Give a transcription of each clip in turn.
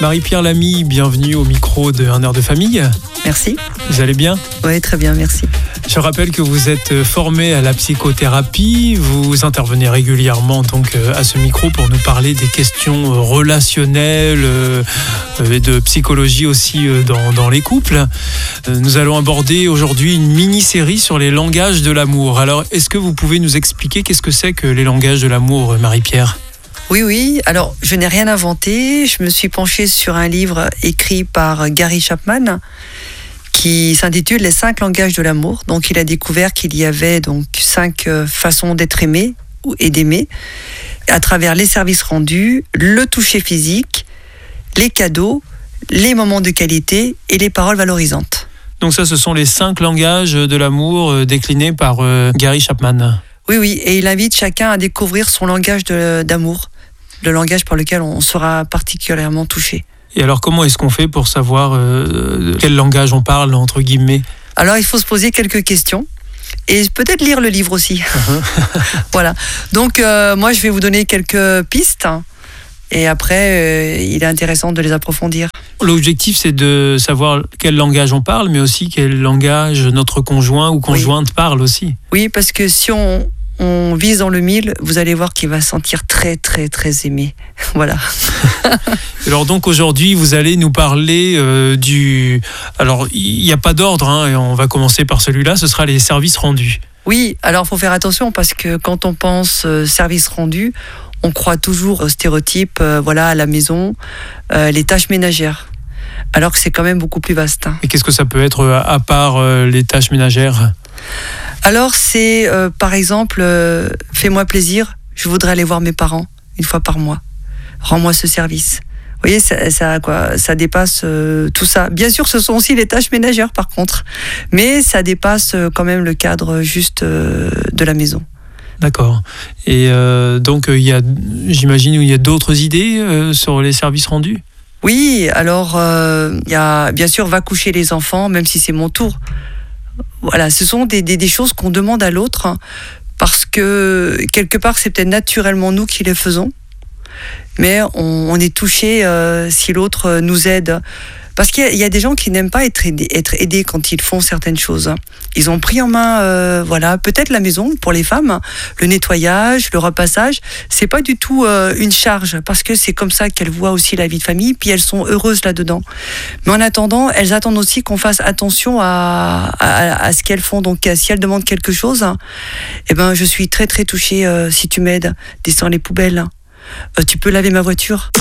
Marie-Pierre Lamy, bienvenue au micro de Un air de famille. Merci. Vous allez bien ? Oui, très bien, merci. Je rappelle que vous êtes formé à la psychothérapie. Vous intervenez régulièrement donc à ce micro pour nous parler des questions relationnelles et de psychologie aussi dans les couples. Nous allons aborder aujourd'hui une mini-série sur les langages de l'amour. Alors, est-ce que vous pouvez nous expliquer qu'est-ce que c'est que les langages de l'amour, Marie-Pierre ? Oui. Alors, je n'ai rien inventé. Je me suis penchée sur un livre écrit par Gary Chapman qui s'intitule Les 5 langages de l'amour. Donc, il a découvert qu'il y avait donc 5 façons d'être aimé et d'aimer à travers les services rendus, le toucher physique, les cadeaux, les moments de qualité et les paroles valorisantes. Donc ça, ce sont les 5 langages de l'amour déclinés par Gary Chapman. Oui, et il invite chacun à découvrir son langage d'amour, le langage par lequel on sera particulièrement touché. Et alors, comment est-ce qu'on fait pour savoir quel langage on parle, entre guillemets ? Alors, il faut se poser quelques questions et peut-être lire le livre aussi. Voilà. Donc, moi, je vais vous donner quelques pistes et après, il est intéressant de les approfondir. L'objectif, c'est de savoir quel langage on parle, mais aussi quel langage notre conjoint ou conjointe parle aussi. Oui, parce que si on vise dans le 1000, vous allez voir qu'il va se sentir très, très, très aimé. Voilà. Alors donc aujourd'hui, vous allez nous parler du... Alors, il n'y a pas d'ordre, et on va commencer par celui-là, ce sera les services rendus. Oui, alors il faut faire attention parce que quand on pense services rendus, on croit toujours aux stéréotypes, à la maison, les tâches ménagères. Alors que c'est quand même beaucoup plus vaste. Et qu'est-ce que ça peut être à part les tâches ménagères ? Alors c'est par exemple, fais-moi plaisir, je voudrais aller voir mes parents une fois par mois. Rends-moi ce service. Vous voyez, ça dépasse tout ça. Bien sûr, ce sont aussi les tâches ménagères par contre, mais ça dépasse quand même le cadre juste de la maison. D'accord. Et donc, j'imagine qu'il y a d'autres idées sur les services rendus ? Oui, alors, il y a bien sûr, va coucher les enfants, même si c'est mon tour. Voilà, ce sont des choses qu'on demande à l'autre, parce que, quelque part, c'est peut-être naturellement nous qui les faisons, mais on est touché si l'autre nous aide. Parce qu'il y a des gens qui n'aiment pas être aidés quand ils font certaines choses. Ils ont pris en main, peut-être la maison pour les femmes, le nettoyage, le repassage. C'est pas du tout une charge parce que c'est comme ça qu'elles voient aussi la vie de famille. Puis elles sont heureuses là-dedans. Mais en attendant, elles attendent aussi qu'on fasse attention à ce qu'elles font. Donc si elles demandent quelque chose, je suis très très touchée si tu m'aides. Descends les poubelles. Tu peux laver ma voiture.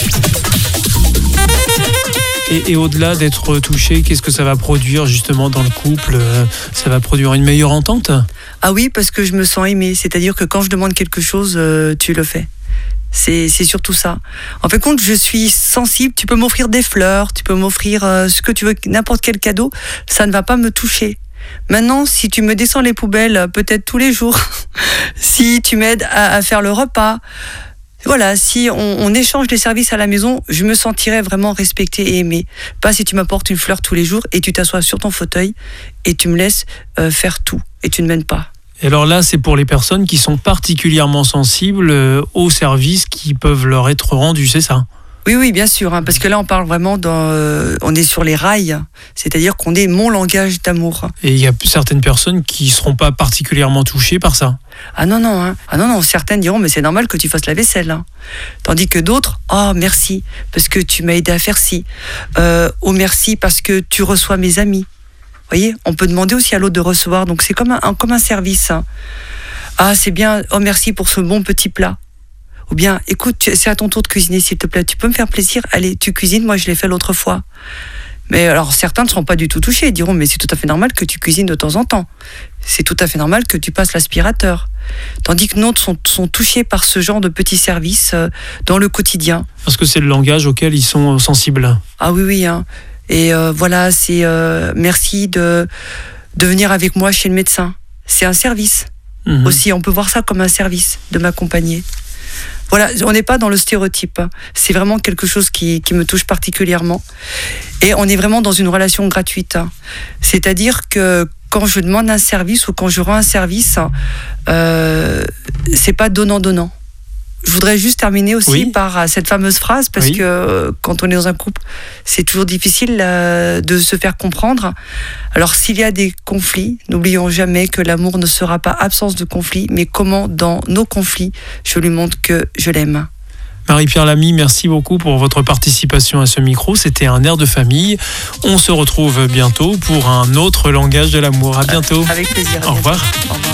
Et au-delà d'être touché, qu'est-ce que ça va produire justement dans le couple ? Ça va produire une meilleure entente ? Ah oui, parce que je me sens aimée. C'est-à-dire que quand je demande quelque chose, tu le fais. C'est surtout ça. En fait, compte, je suis sensible. Tu peux m'offrir des fleurs, tu peux m'offrir ce que tu veux, n'importe quel cadeau. Ça ne va pas me toucher. Maintenant, si tu me descends les poubelles, peut-être tous les jours, si tu m'aides à faire le repas... Voilà, si on échange les services à la maison, je me sentirais vraiment respectée et aimée. Pas si tu m'apportes une fleur tous les jours et tu t'assois sur ton fauteuil et tu me laisses faire tout et tu ne m'aimes pas. Et alors là, c'est pour les personnes qui sont particulièrement sensibles aux services qui peuvent leur être rendus, c'est ça ? Oui, bien sûr, parce que là, on parle vraiment on est sur les rails, c'est-à-dire qu'on est mon langage d'amour. Et il y a certaines personnes qui ne seront pas particulièrement touchées par ça. Ah non, certaines diront, mais c'est normal que tu fasses la vaisselle. Tandis que d'autres, merci, parce que tu m'as aidé à faire ci. Merci, parce que tu reçois mes amis. Vous voyez, on peut demander aussi à l'autre de recevoir, donc c'est comme un service. Ah, c'est bien, merci pour ce bon petit plat. Ou bien, écoute, c'est à ton tour de cuisiner, s'il te plaît. Tu peux me faire plaisir ? Allez, tu cuisines, moi je l'ai fait l'autre fois. Mais alors, certains ne seront pas du tout touchés. Ils diront, mais c'est tout à fait normal que tu cuisines de temps en temps. C'est tout à fait normal que tu passes l'aspirateur. Tandis que d'autres sont touchés par ce genre de petits services dans le quotidien. Parce que c'est le langage auquel ils sont sensibles. Ah oui. Et c'est merci de venir avec moi chez le médecin. C'est un service. Aussi, on peut voir ça comme un service de m'accompagner. Voilà, on n'est pas dans le stéréotype. C'est vraiment quelque chose qui me touche particulièrement. Et on est vraiment dans une relation gratuite. C'est-à-dire que quand je demande un service ou quand je rends un service, c'est pas donnant-donnant. Je voudrais juste terminer aussi Oui. par cette fameuse phrase, parce Oui. que quand on est dans un couple, c'est toujours difficile de se faire comprendre. Alors s'il y a des conflits, n'oublions jamais que l'amour ne sera pas absence de conflit, mais comment dans nos conflits, je lui montre que je l'aime. Marie-Pierre Lamy, merci beaucoup pour votre participation à ce micro. C'était un air de famille. On se retrouve bientôt pour un autre langage de l'amour. À bientôt. Avec plaisir. Au revoir. Au revoir.